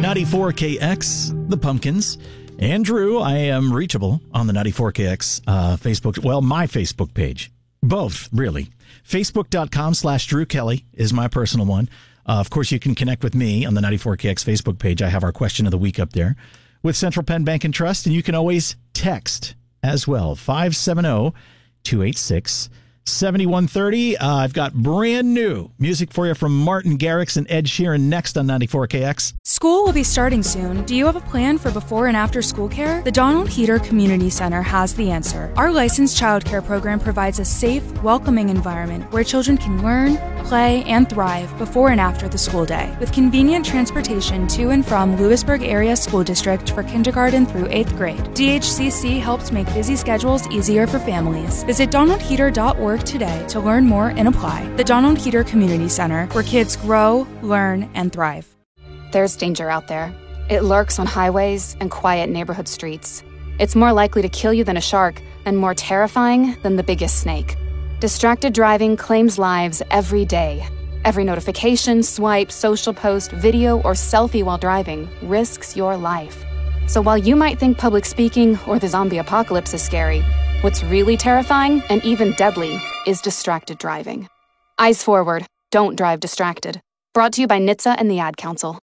94KX, The Pumpkins, and Drew. I am reachable on the 94KX Facebook, well, my Facebook page. Both, really. Facebook.com/Drew Kelly is my personal one. Of course, you can connect with me on the 94KX Facebook page. I have our question of the week up there with Central Penn Bank and Trust, and you can always text as well, 570-286-7130. I've got brand new music for you from Martin Garrix and Ed Sheeran next on 94KX. School will be starting soon. Do you have a plan for before and after school care? The Donald Heater Community Center has the answer. Our licensed childcare program provides a safe, welcoming environment where children can learn, play, and thrive before and after the school day. With convenient transportation to and from Lewisburg Area School District for kindergarten through 8th grade, DHCC helps make busy schedules easier for families. Visit donaldheater.org today to learn more and apply. The Donald Heater Community Center, where kids grow, learn, and thrive. There's danger out there. It lurks on highways and quiet neighborhood streets. It's more likely to kill you than a shark, and more terrifying than the biggest snake. Distracted driving claims lives every day. Every notification, swipe, social post, video, or selfie while driving risks your life. So while you might think public speaking or the zombie apocalypse is scary, what's really terrifying and even deadly is distracted driving. Eyes forward. Don't drive distracted. Brought to you by NHTSA and the Ad Council.